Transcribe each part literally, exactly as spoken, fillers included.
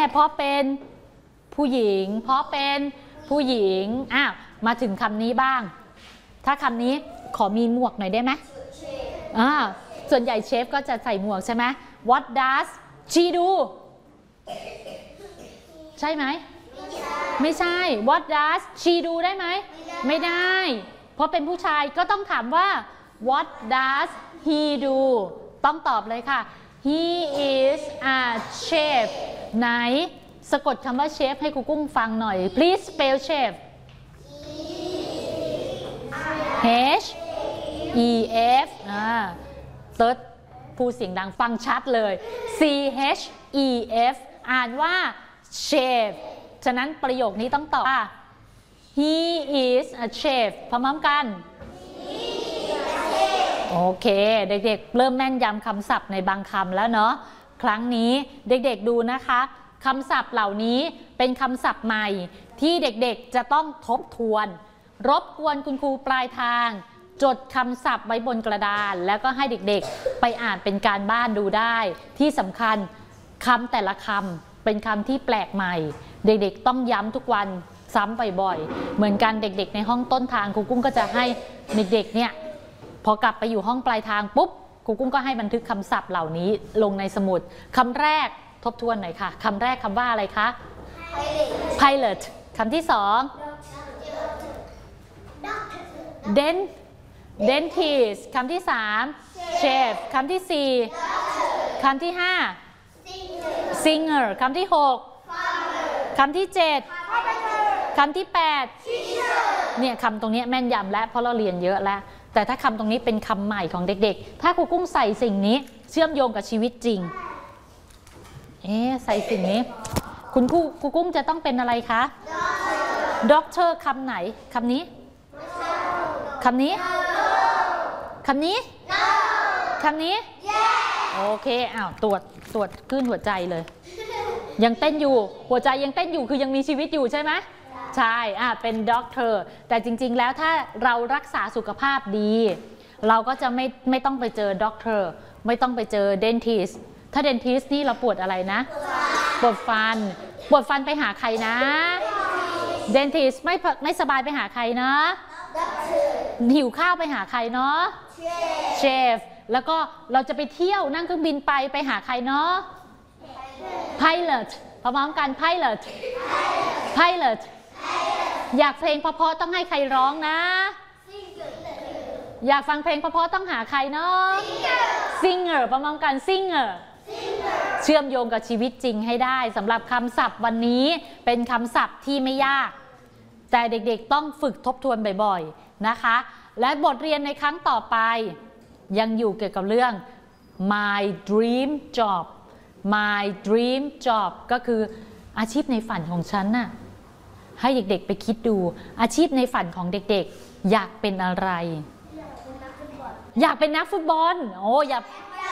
เพราะเป็นผู้หญิงเพราะเป็นผู้หญิงอ้าวมาถึงคำนี้บ้างถ้าคำนี้ขอมีหมวกหน่อยได้ไหมอ่าส่วนใหญ่เชฟก็จะใส่หมวกใช่ไหม What does she do ใช่ไหมไม่ใช่ What does she do ได้ไหมไม่ได้เพราะเป็นผู้ชายก็ต้องถามว่า What does he do ต้องตอบเลยค่ะ He is a chef ไหนสะกดคำว่าเชฟให้ครูกุ้งฟังหน่อย Please spell chef H E F อ่าเติร์ดพูดเสียงดังฟังชัดเลย C H E F อ่านว่า chef ฉะนั้นประโยคนี้ต้องตอบว่า He is a chef พร้อมๆกันโอเคเด็กๆเริ่มแม่นยำคำศัพท์ในบางคำแล้วเนาะครั้งนี้เด็กๆดูนะคะคำศัพท์เหล่านี้เป็นคำศัพท์ใหม่ที่เด็กๆจะต้องทบทวนรบกวนคุณครูปลายทางจดคำศัพท์ไว้บนกระดานแล้วก็ให้เด็กๆไปอ่านเป็นการบ้านดูได้ที่สำคัญคำแต่ละคำเป็นคำที่แปลกใหม่เด็กๆต้องย้ำทุกวันซ้ำบ่อยๆเหมือนกันเด็กๆในห้องต้นทางครูกุ้งก็จะให้เด็กๆเนี่ยพอกลับไปอยู่ห้องปลายทางปุ๊บครูกุ้งก็ให้บันทึกคำศัพท์เหล่านี้ลงในสมุดคำแรกทบทวนหน่อยค่ะคำแรกคำว่าอะไรคะ pilot คำที่สอง dent dentist คำที่สาม chef คำที่สี่คำที่ห้า singer คำที่หกคำที่เจ็ดคำที่แปดเนี่ยคำตรงนี้แม่นยำแล้วเพราะเราเรียนเยอะแล้วแต่ถ้าคำตรงนี้เป็นคำใหม่ของเด็กๆถ้าครูกุ้งใส่สิ่งนี้เชื่อมโยงกับชีวิตจริงเอ๊ะใส่สิ่งนี้คุณครูครูกุ้งจะต้องเป็นอะไรคะด็อกเตอร์คำไหนคำนี้คำนี้คำนี้คำนี้โอเคอ้าวตรวจตรวจคลื่นหัวใจเลยยังเต้นอยู่หัวใจยังเต้นอยู่คือยังมีชีวิตอยู่ใช่ไหมใช่อ่ะเป็นด็อกเตอร์แต่จริงๆแล้วถ้าเรารักษาสุขภาพดีเราก็จะไม่ไม่ต้องไปเจอด็อกเตอร์ไม่ต้องไปเจอเดนทิสถ้าเดนทิสนี่เราปวดอะไรนะปวดฟันปวดฟันไปหาใครนะเดนทิสไม่ไม่สบายไปหาใครนะหิวข้าวไปหาใครเนาะเชฟแล้วก็เราจะไปเที่ยวนั่งเครื่องบินไปไปหาใครเนาะ pilot พร้อมๆกัน pilot pilot อยากเพลงเพราะๆต้องให้ใครร้องนะอยากฟังเพลงเพราะๆต้องหาใครเนาะ singer พร้อมๆกัน singer เชื่อมโยงกับชีวิตจริงให้ได้สำหรับคำศัพท์วันนี้เป็นคำศัพท์ที่ไม่ยากแต่เด็กๆต้องฝึกทบทวนบ่อยๆนะคะและบทเรียนในครั้งต่อไปยังอยู่เกี่ยวกับเรื่อง my dream job my dream job ก็คืออาชีพในฝันของฉันน่ะให้เด็กๆไปคิดดูอาชีพในฝันของเด็กๆอยากเป็นอะไรอยากเป็นนักฟุตบอลโอ้อยาก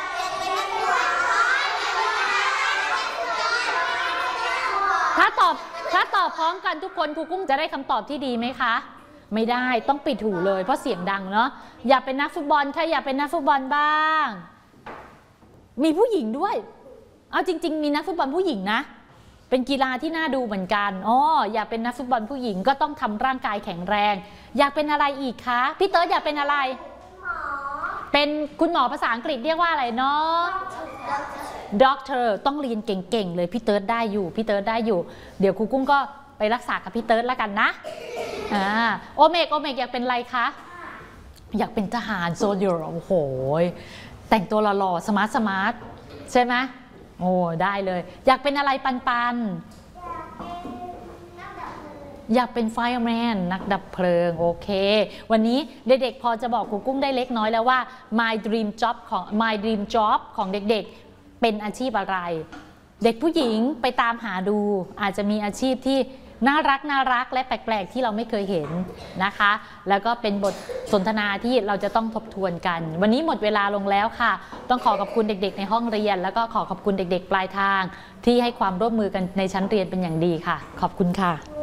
ถ้าตอบถ้าตอบพร้อมกันทุกคนครูกุ้งจะได้คำตอบที่ดีไหมคะไม่ได้ต้องปิดหูเลยเพราะเสียงดังเนาะอยากเป็นนักฟุตบอลใครอยากเป็นนักฟุตบอลบ้างมีผู้หญิงด้วยเอาจริงๆมีนักฟุตบอลผู้หญิงนะเป็นกีฬาที่น่าดูเหมือนกันอ๋ออยากเป็นนักฟุตบอลผู้หญิงก็ต้องทำร่างกายแข็งแรงอยากเป็นอะไรอีกคะพี่เติร์ดอยากเป็นอะไรเป็นคุณหมอภาษาอังกฤษเรียกว่าอะไรเนาะด็อกเตอร์ต้องเรียนเก่งๆเลยพี่เติร์ดได้อยู่พี่เติร์ดได้อยู่เดี๋ยวครูกุ้งก็ไปรักษากับพี่เติร์ดแล้วกันนะอ่าโอเมกโอเมกอยากเป็นอะไรคะอยากเป็นทหารโซลเจอร์โอ้โหแต่งตัวหล่อๆสมาร์ทสมาร์ทใช่ไหมโอ้ได้เลยอยากเป็นอะไรปันปันอยากเป็นไฟร์แมนนักดับเพลิงโอเควันนี้เด็กๆพอจะบอกครูกุ้งได้เล็กน้อยแล้วว่า my dream job ของ my dream job ของเด็กๆเป็นอาชีพอะไรเด็กผู้หญิงไปตามหาดูอาจจะมีอาชีพที่น่ารักน่ารักและแปลกๆที่เราไม่เคยเห็นนะคะแล้วก็เป็นบทสนทนาที่เราจะต้องทบทวนกันวันนี้หมดเวลาลงแล้วค่ะต้องขอขอบคุณเด็กๆในห้องเรียนแล้วก็ขอขอบคุณเด็กๆปลายทางที่ให้ความร่วมมือกันในชั้นเรียนเป็นอย่างดีค่ะขอบคุณค่ะ